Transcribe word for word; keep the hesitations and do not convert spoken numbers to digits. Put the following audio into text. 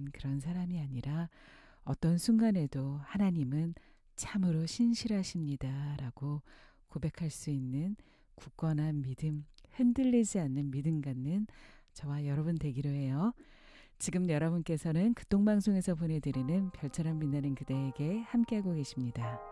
그런 사람이 아니라 어떤 순간에도 하나님은 참으로 신실하십니다 라고 고백할 수 있는 굳건한 믿음, 흔들리지 않는 믿음 갖는 저와 여러분 되기로 해요. 지금 여러분께서는 극동방송에서 보내드리는 별처럼 빛나는 그대에게 함께하고 계십니다.